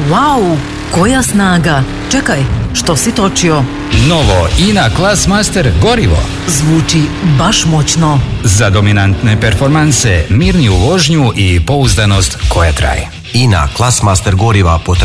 Wow, koja snaga! Čekaj, što si točio? Novo INA Classmaster gorivo. Zvuči baš moćno. Za dominantne performanse, mirniju vožnju i pouzdanost koja traje. INA Classmaster goriva